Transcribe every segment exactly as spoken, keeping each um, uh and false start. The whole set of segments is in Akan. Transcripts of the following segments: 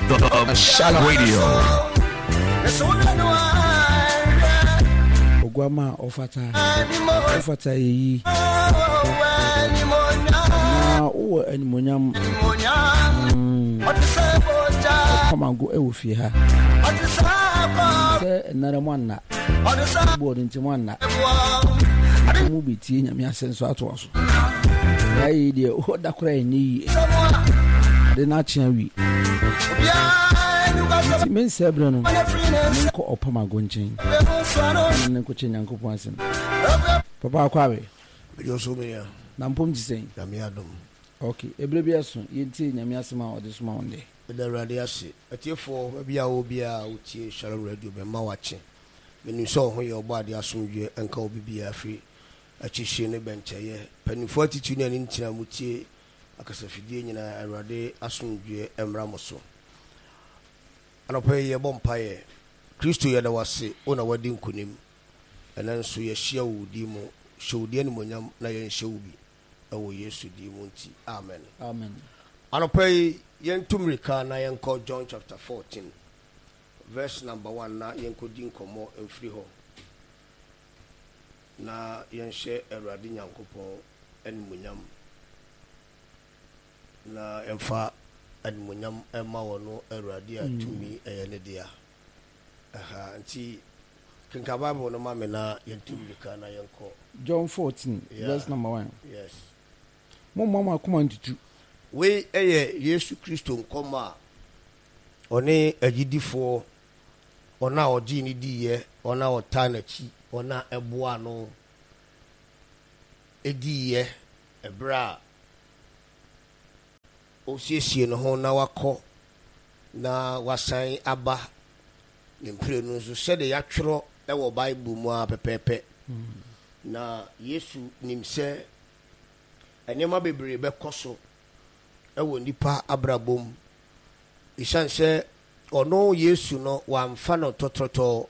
The Shalom Radio. Ogwama ofata ofata yi na o animonyam komango e wo fie ha se nare mwanna bo nti mwanna mu betie nyame asenso ato aso yayi de o da kora ni de na chia wi ti men sebre no ko opamago nchen ne ko chenya nkopon asem papa akwawe yo so me ya na mpom ti sen nyame adom. okay ebre bia so yenti nyame asem a ode soma onde the radio ase atiefo bia wo bia utie Shalom Radio be ma wache menu so ho ye obo ade asomdwe enka obi bia afri achihye ne bencheye panifo atitu ne ntina mutie akasafidie nyina awrade asomdwe emra moso anope ye bompaye Kristo ye da wase ona wadi nkunim enanso ye hia wudi mu hwudi ne monyam na ye hia wubi ewo Yesu di mu nti amen amen anope yentumrika na yenko John chapter fourteen verse number one na yenko din komo emfiri ho na yenhye Awurade Nyankopɔn animunyam na emfa animunyam ema wono Awurade atumi eye ne dia aha nti kinka Bible no ma me na yentumrika na yenko John fourteen yeah. verse number one. Yes. Mo mama kuma ntutu we eye Yesu Kristo nkoma one agidifo ona oji ni diye ona otanachi ona eboa no ediye ebra osiesie no ho na wakọ na wasan aba nempire no so sede ya twero e wo Bible mu a pepepe mm. na Yesu nimse enema bebre be koso ewo nipa abrabom isanse ono Yesu no wamfa no totroto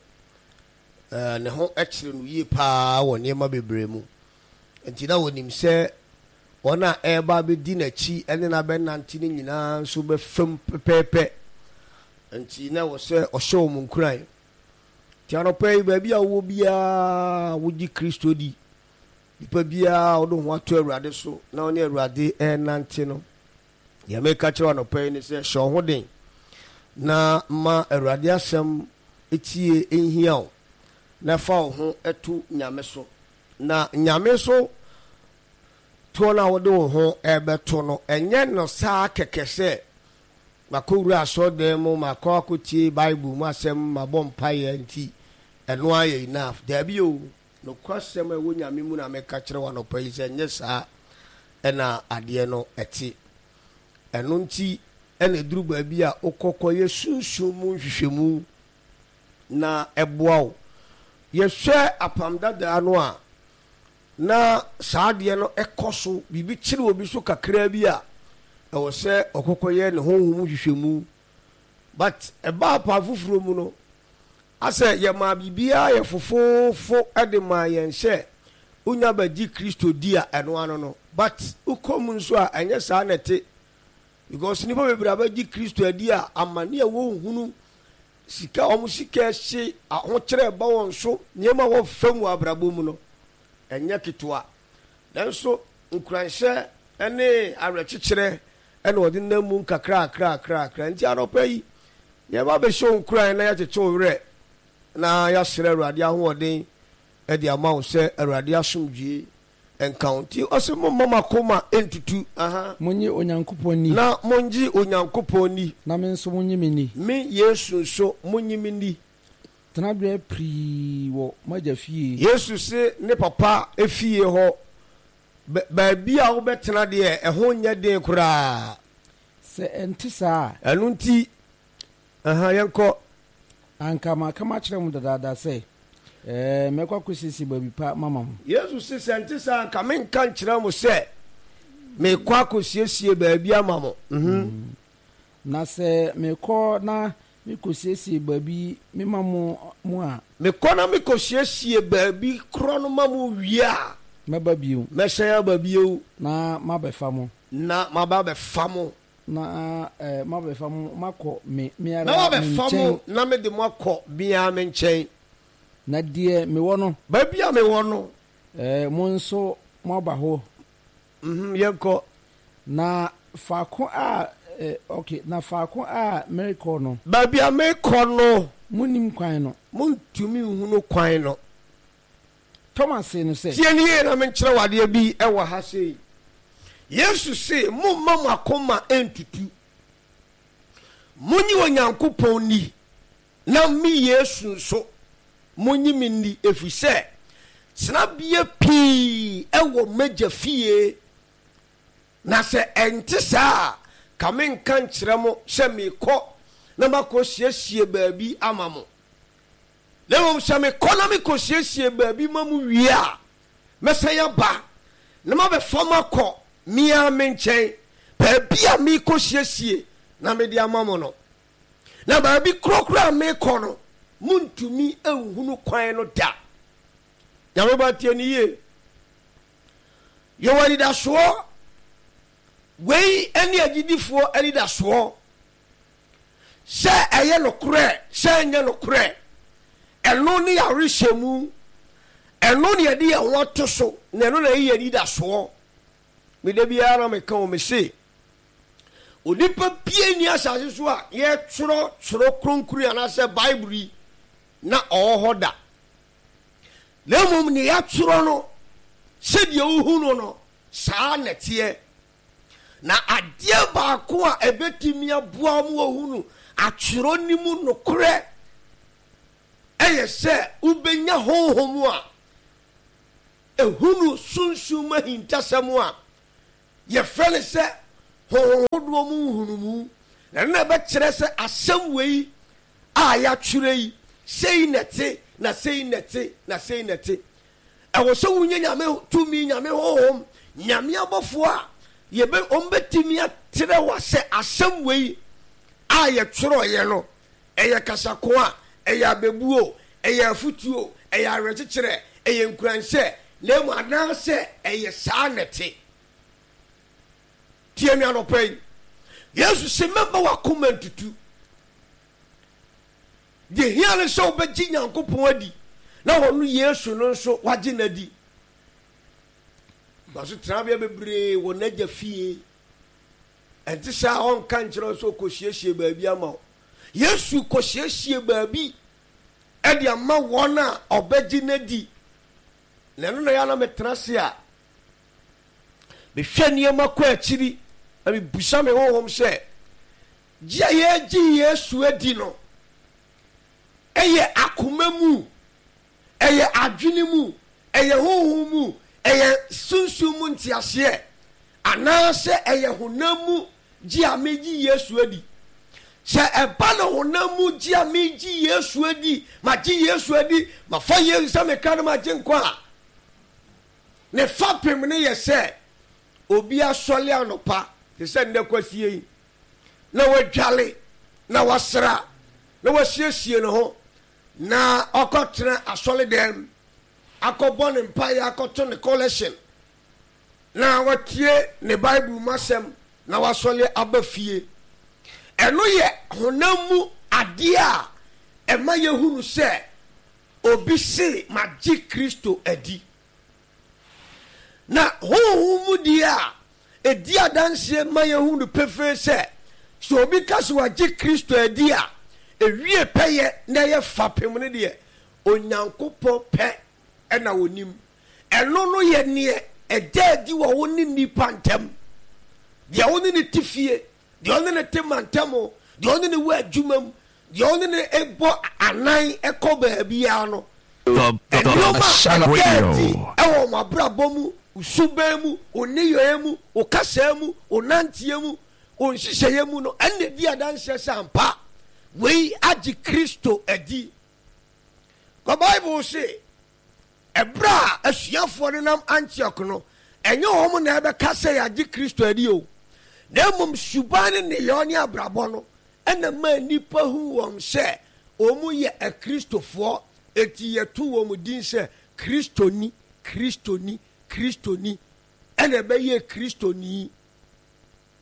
eh ne ho ekire no yie pa wo niema bebre mu enti na wonim se ona eba be di na chi ene na be nante ni nyina so be fam pepepe enti na wo se ohye mu nkuran ti anopai ba bia wo bia wo di Kristo di nipa bia odo ho ato Awurade so na oni Awurade e nante no ya me ka kire anopai ni se hwo ho den na ma Awurade asem etie enhia o na fa ho etu nyame so na nyame so to na wo de ho ebeto no enye no saa kekese makowura so dem makọ akotie Bible mu asem mabompa ye nti eno aye enough there be o no kwasem ewo nyame mu na me ka kire wa no pai se enye saa ena ade no eti eno nti ene duru ba bi a okokọ ye sunsun mu hwehwemu na eboa o ye hwe apamdada ano a na saade no ekoso bibi kire obi so kakra bi a ewo se okokoye ne honhum hwehwemu but eba pa fufuro mu no ase ye ma bibia ye fofofo ede ma ye nse unya baji Kristo dia eno ano no but ukom nso a enye saa nete because nipa bebra baji Kristo adia amane a wo hunu sika omu sika hye aho kire ba won so niema wo famu abrabo mu no enye kitwa nanso nkuranhye ene arekekere ene odi namu kakra kra kra kra nti anopai ye ba be show nkuran na ya cheche owre na ya sere Awurade ahoden e di amawo se Awurade asomdwie encounter osemo mama koma entutu aha munyi onyankopon ni na munji onyankopon ni na me nso munyi mini me Yesu so munyi mini tanabre pri wo maja fie Yesu se ne papa efie ho ba bia wo betena de e ho nya de kura se entisa anu nti aha yenko anka ma kama kire mu dada se eh mekwa kusisi babi pa mama mu Yesu se se entisa anka men kan kire mu se mekwa kusiesie ba bia mama mhm na se mekọ na mikosiesie babi mimamu mu a mekọ na mikosiesie babi kro no mamu wia meba biu mesha babiu na mabefa mo na maba befa mo na eh mabefa mo mako me me ara na mabefa mo na me de mo akọ bia me nkyɛn na die me wo no ba bia me wo no eh mo nso mo ba ho mhm yenko na faako a eh, okay na faako a miracle no ba bia me kɔ no munim kwan no muntumi hunu kwan no Thomas no say tie nie na me nkyerɛ wade bi e wɔ ha sei Yesu say mo mama akoma entutu munyi onyankopɔn ni na mi Yesu nso munyi mi ni efisɛ sena bia pii e wɔ magya fie na sɛ ente saa ka me nka nkyerɛ mo sɛ me kɔ na makɔ siesie baabi ama mo na mo sɛ me kɔ na me kɔ siesie baabi ma mo wie a mɛsɛ ya ba na ma bɛ fam akɔ mia me nkyɛn baabi a me kɔ siesie na me de ama mo no na baabi krokra me kɔ no muntumi ehunu kwan no da ya me ba tie ni ye yo wani da so wei eni agidifoɔ eni da so sɛ ɛyɛ no korɛ sɛ nyɛ no korɛ ɛno ne ya rehyɛmu ɛno ne yɛde yɛ ho to so na ɛno na yɛ ni da so me da biara na me ka o me se onipa bie ni asase so a yɛ tworo tworo kronkuru ana sɛ bible na ɔwɔ hɔ da na mmom ne ya tworo no sɛ die uhu no no saa nɛteɛ na adeɛ baako a ebetimi aboa mu ohunu atworo ni mu no korɛ ɛyɛ sɛ ubenya honhom a ehunu sunsun mahintasɛm a yɛfrɛ ne sɛ honhodoɔ mu hunumu na na bɛkyerɛ sɛ asɛm wei a yɛatwerɛ yi sei nɛte na sei nɛte na sei nɛte ɛwɔ sɛ wonye nyame tumi nyame honhom nyame abɔfoɔ a yɛbɛ ɔmbɛtumi atrɛ wɔ sɛ asɛm wei a yɛtwerɛeɛ no ɛyɛ kasako a ɛyɛ abɛbuo ɛyɛ afutuo ɛyɛ awerɛkyekyerɛ ɛyɛ nkuranhyɛ na mu anaasɛ ɛyɛ saa nɛte tie me anɔpa yi Yesu sɛ mɛma wakoma ntutu deɛ hia ne sɛ wobɛgye Nyankopɔn adi na wɔno Yesu no nso wagye n'adi baso trabea bebree wɔ n'agya fie ɛnte saa ɔnka nkyerɛ sɛ ɔkɔhyiehie baabi ama wo Yesu kɔhyiehie baabi ɛde ama wɔn a ɔbɛgye n'adi na ɛno na yɛ na metena se a mehwɛ nneɛma kɔ akyiri na mebusa me honhom sɛ gye a yɛgye Yesu adi no ɛyɛ akoma mu ɛyɛ adwene mu ɛyɛ honhom mu ɛyɛ sunsun mu ntiaseɛ anaasɛ ɛyɛ honam mu gye a megye Yesu adi sɛ ɛba na honam mu gye a megye Yesu adi magye Yesu adi mafa Yesu sɛ meka no magye nkwa a ne fa pem ne yɛ sɛ obi asɔle anopa te sɛ nnɛ kwasie yi na wadwale na wasra na wasiesie ne ho na ɔkɔtena asɔle dɛm akɔbɔ ne mpaeɛ akɔto ne collection na watie ne Bible masɛm na wasɔle aba fie ɛno yɛ honam mu adeɛ a ɛma yɛhunu sɛ obi se magye Kristo adi na honhom mu deɛ a ɛdi adanseɛ ma yɛhunu pefee sɛ sɛ obi ka so wagye Kristo adi a ewie pɛyɛ na yɛ fapem ne deɛ Onyankopɔn pɛ ɛna wonim ɛno no yɛ neɛ ɛda adi wɔ wo ne nipa ntam deɛ wo ne ne te fie deɛ wo ne ne te mantam deɛ wo ne ne wɔ adwuma mu deɛ wo ne ne ɛbɔ anan ɛkɔ baabiara no ɛnneɔma ɛda adi ɛwɔ mo abrabɔ mu usuban mu oniyɔɛ mu okasa mu onanteɛ mu onhyehyɛeɛ mu no ɛnna di adanseɛ sɛ ampa wei agye Kristo adi kɔ Bible se ɛberɛ a asuafoɔ no nam Antioch no ɛnyɛ wɔn na ɛbɛka sɛ yɛagye Kristo adi o na mmom suban ne nneyɛɛ ne abrabɔ no ɛna ma nnipa hu wɔn sɛ wɔn yɛ akristofoɔ eti yɛto wɔn din sɛ Kristoni Kristoni Kristoni ɛna ɛbɛyɛ Kristoni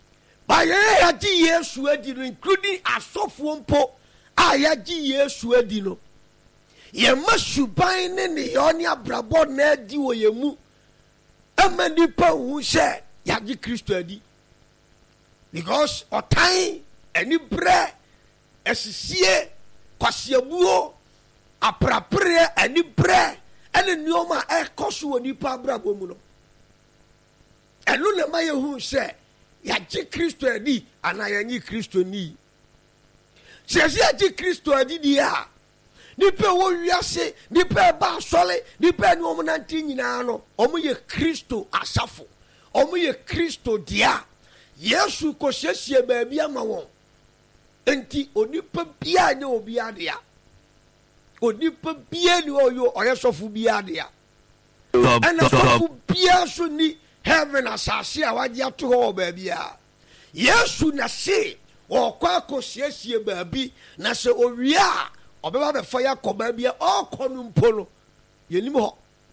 By Yaji Yesu Edino, including Asofo mpo, a Yaji Yesu Edino. Ye must buy any onia brabo na di wo ye mu. Ema nipa hu se Yaji Kristo adi. Because otan eni bre esisie kwasiabuo aprapre eni bre ene nioma e koso woni pa brabo mu no. Enu le ma ye hu se Yaji Kristo adi ana yanyi Kristo ni. Se Yaji Kristo adi dia. Nipa wo wiase, nipa ba sole, nipa ni omo nanti nyina no. Omo ye Kristo asafo. Omo ye Kristo dia. Yesu ko hyehyɛ baabi ama wɔn. Enti onipa bia ne obi adea. Onipa bia ne oyo ɔyɛ sɔfo bia adea. Ɛna sɔfo bia so ni heaven asase a wagye ato hɔ baabi a. Yesu na se ɔkɔ akɔhyehyɛ baabi na sɛ owie a ɔbɛba bɛfa yɛ akɔ baabi a ɔkɔ no mpo no yɛnim hɔ.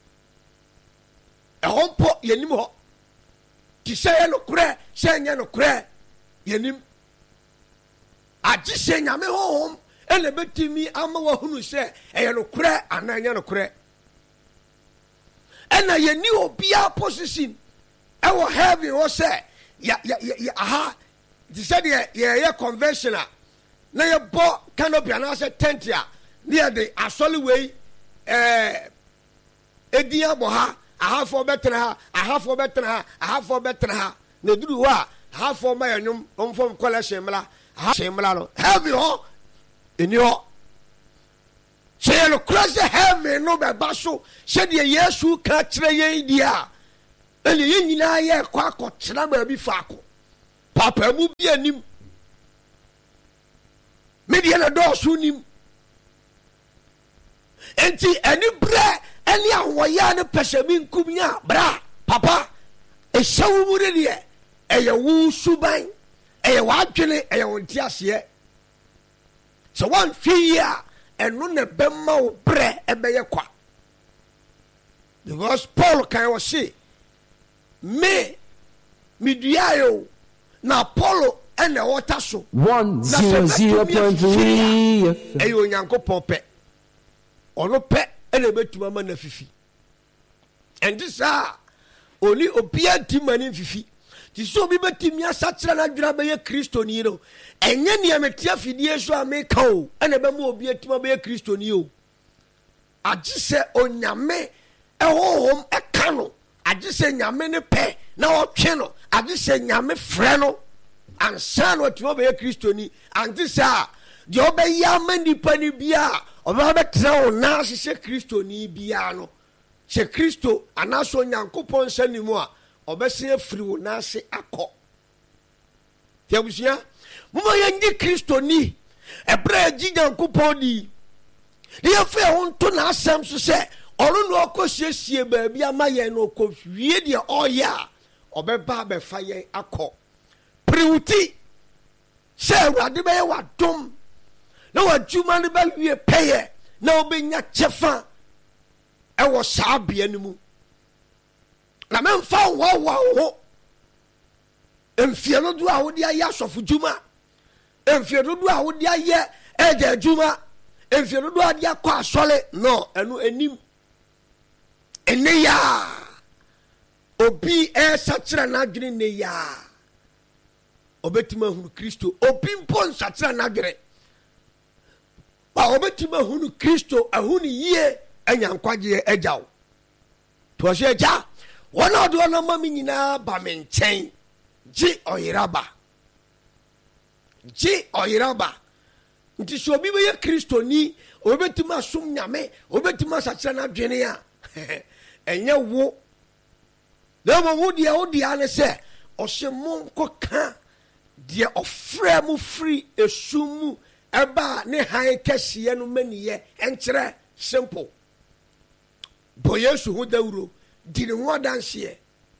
Ɛhɔ mpo yɛnim hɔ. Ti sɛ yɛ no korɛ sɛ nyɛ no korɛ yɛnim. Agye sɛ nyame honhom ɛna bɛtumi ama wahunu sɛ ɛyɛ no korɛ anaa nyɛ no korɛ. Ɛna yɛni obiara position ɛwɔ heaven hɔ sɛ ya ya ya aha ti sɛ deɛ yɛyɛ convention a na yɛbɔ canopy anaasɛ tent a ne yɛde asɔle wei ɛɛ edi abɔ ha ahafoɔ bɛtena ha ahafoɔ bɛtena ha ahafoɔ bɛtena ha na duru hɔ a ahafoɔ ma yɛ nwom ɔmfɔm kɔlɛ hyɛmmla aha hyɛmmla no heaven hɔ ɛni hɔ sɛ yɛ no kora sɛ heaven no bɛba so sɛdeɛ Yesu ka kyerɛ yɛn di a ɛne yɛn nyinaa yɛ kɔ akɔtena baabi faako papa mu bi anim medeɛ na dɔɔso nim enti ɛne berɛ ɛne ahoɔyɛ ne pɛsɛ mi nkum nya bra papa ɛhyɛ wo mu ne deɛ ɛyɛ wo suban ɛyɛ w'adwene ɛyɛ wo nteaseɛ sɛ woanhwɛ yi a ɛno na bɛma wo berɛ ɛbɛyɛ kwa because Paul kan wɔ se me meduaeɛ o na Apollo ɛna ɛwɔta so one zero zero point three ɛyɛ Onyankopɔn pɛ ɔno pɛ ɛna ɛbɛtuma ma na fifi ɛnti saa oni obia ntima ne fifi ti so obi bɛtumi asakyerɛ na adwira bɛyɛ kristoni no ɛnyɛ nea mete afidie so a meka o ɛna ɛbɛma obi atuma bɛyɛ kristoni o agye sɛ onyame ɛhohom ɛka no agye sɛ nyame ne pɛ na ɔtwe no agye sɛ nyame frɛ no ansa no atuma bɛyɛ kristoni ante saa deɛ ɔbɛyɛ ama nnipa no bia a ɔbɛba bɛtena wo na ahyehyɛ kristoni biara no sɛ kristo anaasɛ Onyankopɔn nsa ni mu a ɔbɛsen afiri wo na ase akɔ nti abusua moma yɛnye kristoni ɛberɛ a agyi Nyankopɔn di ne yɛfa yɛ ho nto n'asɛm so sɛ ɔno na ɔkɔsiesie baabi ama yɛn no ɔkɔwie deɛ ɔyɛ a ɔbɛba bɛfa yɛn akɔ periwuti sɛ Awurade bɛyɛ w'adom na w'adwuma no bɛwie pɛyɛ na wobɛnya kyɛfa ɛwɔ saa bea no mu na memfa wɔwɔ wo ho mfie dodo a wode ayɛ asɔfo dwuma mfie dodo a wode ayɛ ɛgya adwuma mfie dodo a wode akɔ asɔle no ɛno anim ɛne yaa obi ɛsakyerɛ n'adwene ne yaa ɔbɛtumi ahunu Kristo obi mpo nsakyerɛ n'adwene ba ɔbɛtumi ahunu Kristo ahunu yie anya nkwagyeɛ agya wo to ɔhyɛ agya wɔn a ɔde wɔn ama me nyinaa ba me nkyɛn gye ɔyeraba gye ɔyeraba nti sɛ obi bɛyɛ kristoni ɔbɛtumi asom nyame ɔbɛtumi asakyerɛ n'adwene a ɛnyɛ wo na mmom wo deɛ wo deɛ ne sɛ ɔhyɛ mo nkɔka deɛ ɔfrɛ mu firi esum mu ɛba ne han kɛseɛ no maniyɛ ɛnkyerɛ simple bɔ Yesu ho dawuro di ne ho adanseɛ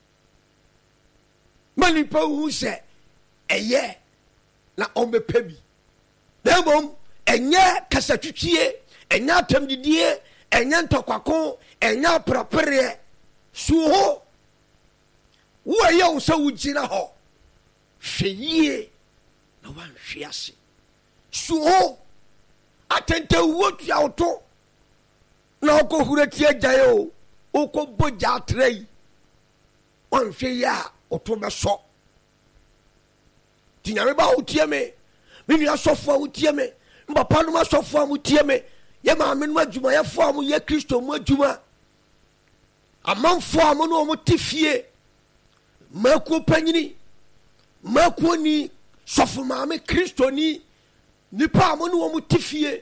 ma nipa hu sɛ ɛyɛ na ɔmbɛpɛ bi na mmom ɛnyɛ kasatwitwie ɛnyɛ atamdidie ɛnyɛ ntɔkwako ɛnyɛ aprapereɛ suo ho wo ɛyɛ wo sɛ wogyina hɔ hweye na wanhwe ase so atente wo tuawoto na okohura tie gyae o okobbo gya trei wanhwe ya otobeso tinyame ba otie me mini asofo a otie me mbapa no asofo a otie me ye ma me no adwuma ye fo am ye Kristo mu adwuma amanfo am no mo tifie maku panyini maku ni sofo ma me Kristo ni nipa am no mo tifie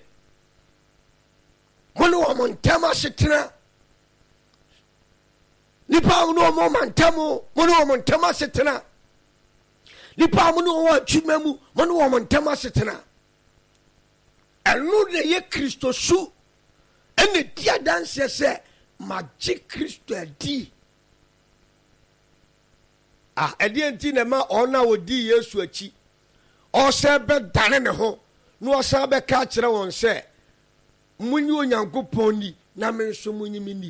mo no mo ntama setena nipa am no mo mantamo mo no mo ntama setena nipa am no wo atwuma mu mo no mo ntama setena enu de ye Kristo su ene dia danse se magye Kristo adi ah edi enti na ma ona odi Yesu achi o se be dane ne ho no o se be ka kire won se munyi onyankopon ni na me nso munyi mini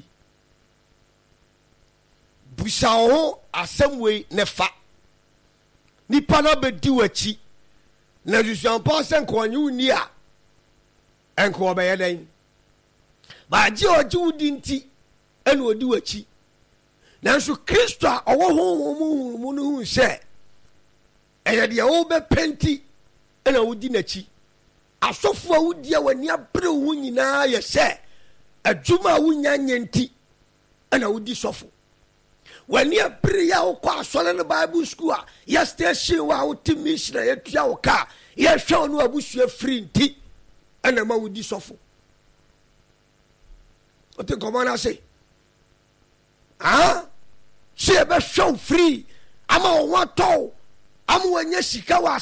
busa ho asemwe ne fa nipa na be di wachi na jusuan pa se nkonyu ni a enko obeye den ba je oji udi nti ene odi wachi nanso Kristo a owo ho mu mu no hu se eye de wo be penti ene odi nachi asofo a wodi a wani abre wo nyina ye se adwuma wonya nyenti ene odi sofo wani abre ya wo kwa asole no Bible school a ya station wa wo ti mission ya tua wo ka ya hwe no abusu free nti ene ma wodi sofo o te komana se ah se be show free ama o wato ama wanya sika wa